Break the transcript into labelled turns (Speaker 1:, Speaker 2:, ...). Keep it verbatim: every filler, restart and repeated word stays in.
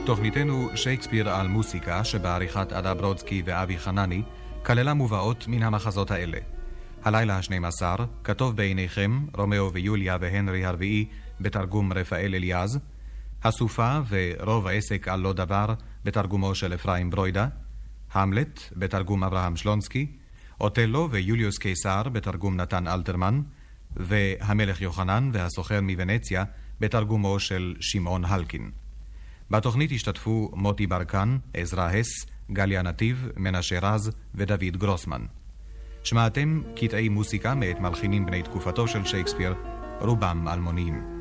Speaker 1: תוכניתנו שייקספיר על מוסיקה שבעריכת עדה ברודסקי ואבי חנני כללה מובאות מן המחזות האלה. הלילה ה-שנים עשר, כתוב בעיניכם, רומאו ויוליה והנרי הרביעי בתרגום רפאל אליעז, הסופה ורוב העסק על לא דבר בתרגומו של אפרים ברוידה, המלט בתרגום אברהם שלונסקי, אוטלו ויוליוס קיסר בתרגום נתן אלתרמן, והמלך יוחנן והסוחר מוונציה בתרגומו של שמעון הלקין. בתוכנית השתתפו מוטי ברקן, עזרא הס, גליה נתיב, מנשה רז ודוד גרוסמן. שמעתם קטעי מוסיקה מאת מלחינים בני תקופתו של שייקספיר, רובם אלמוניים.